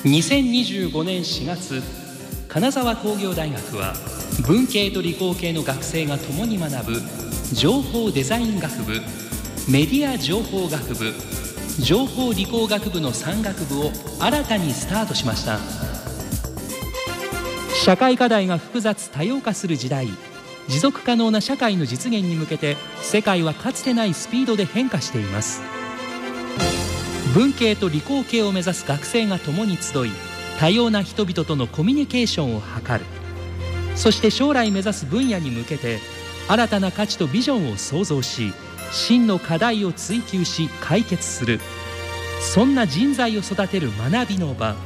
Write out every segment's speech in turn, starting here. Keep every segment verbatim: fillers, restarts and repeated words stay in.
にせんにじゅうごねんしがつ、金沢工業大学は文系と理工系の学生が共に学ぶ情報デザイン学部、メディア情報学部、情報理工学部のさん学部を新たにスタートしました。社会課題が複雑多様化する時代、持続可能な社会の実現に向けて世界はかつてないスピードで変化しています。文系と理工系を目指す学生が共に集い、多様な人々とのコミュニケーションを図る。そして将来目指す分野に向けて新たな価値とビジョンを創造し、真の課題を追求し解決する。そんな人材を育てる学びの場。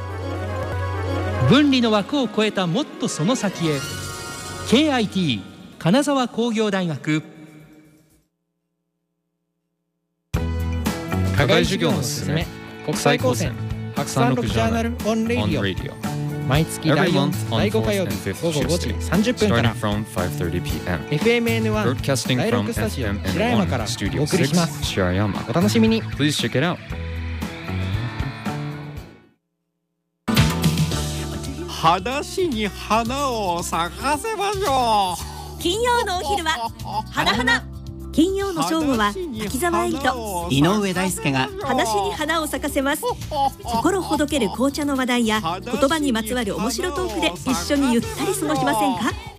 分離の枠を超えたもっとその先へ。 ケーアイティー 金沢工業大学。 課外授業のすすめ、国際高専白山六ジャーナルオンレディオ。毎月だいよん、だいご火曜日午後ごじさんじゅっぷんから エフエムエヌワン だいろくスタジオ白山からお送りします。お楽しみに。 裸足に花を咲かせましょう。金曜のお昼は花花。金曜の正午は滝沢エイと井上大輔が裸足に花を咲かせます。心ほどける紅茶の話題や言葉にまつわる面白トークで一緒にゆったり過ごしませんか。